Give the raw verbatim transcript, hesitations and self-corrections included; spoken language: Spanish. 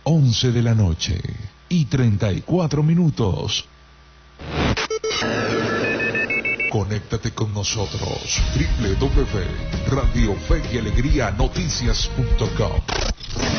once de la noche y treinta y cuatro minutos. Conéctate con nosotros, doble u doble u doble u punto radio fe y alegría noticias punto com.